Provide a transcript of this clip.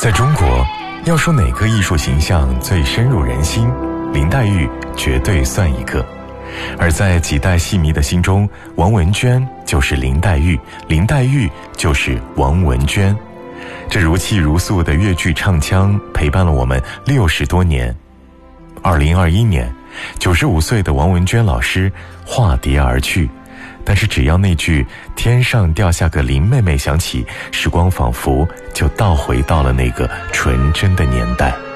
在中国，要说哪个艺术形象最深入人心，林黛玉绝对算一个。而在几代戏迷的心中，王文娟就是林黛玉，林黛玉就是王文娟。这如泣如诉的粤剧唱腔陪伴了我们60多年。2021年，95岁的王文娟老师化蝶而去，但是只要那句天上掉下个林妹妹响起，时光仿佛就倒回到了那个纯真的年代。